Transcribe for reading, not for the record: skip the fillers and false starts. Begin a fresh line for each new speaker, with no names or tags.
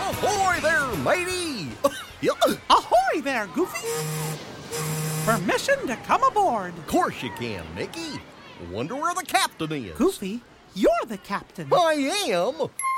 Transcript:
Ahoy there, matey!
Ahoy there, Goofy! Permission to come aboard.
Of course you can, Mickey. Wonder where the captain is.
Goofy, you're the captain.
I am?